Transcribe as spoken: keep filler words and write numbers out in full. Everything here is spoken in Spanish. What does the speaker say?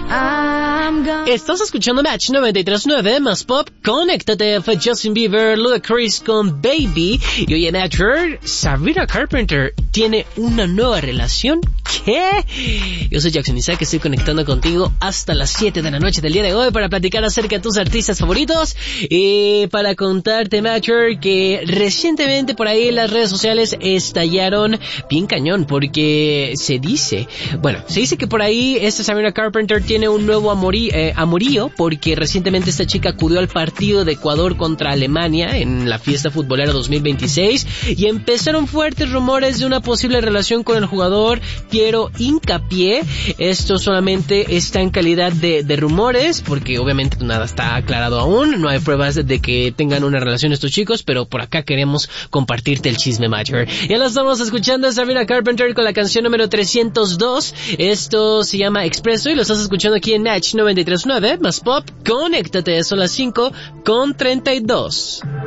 Estás escuchando Match noventa y tres punto nueve más Pop. Conéctate, fue Justin Bieber, Ludacris con Baby. Y hoy en Match, Sabrina Carpenter tiene una nueva relación. ¿Qué? Yo soy Jackson Isaac, estoy conectando contigo hasta las siete de la noche del día de hoy para platicar acerca de tus artistas favoritos y para contarte, Matcher, que recientemente por ahí las redes sociales estallaron bien cañón porque se dice, bueno, se dice que por ahí esta Sabrina Carpenter tiene un nuevo amorí, eh, amorío porque recientemente esta chica acudió al partido de Ecuador contra Alemania en la fiesta futbolera dos mil veintiséis y empezaron fuertes rumores de una posible relación con el jugador Piero Hincapié. Esto solamente está en calidad de, de rumores porque obviamente nada está aclarado aún, no hay pruebas de que tengan una relación estos chicos, pero por acá queremos compartirte el chisme, Matcher. Ya la estamos escuchando a Sabrina Carpenter con la canción número trescientos dos. Esto se llama Expreso y lo estás escuchando aquí en Natch noventa y tres punto nueve más Pop. Conéctate, son las cinco con treinta y dos.